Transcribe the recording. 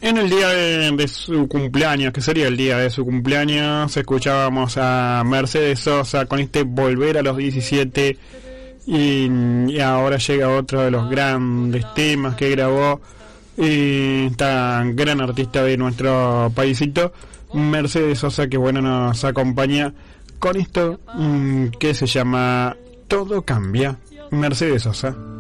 En el día de su cumpleaños, que sería el día de su cumpleaños, escuchábamos a Mercedes Sosa con este Volver a los 17 y ahora llega otro de los grandes temas que grabó esta gran artista de nuestro paísito, Mercedes Sosa, que bueno, nos acompaña con esto que se llama Todo Cambia. Mercedes Sosa.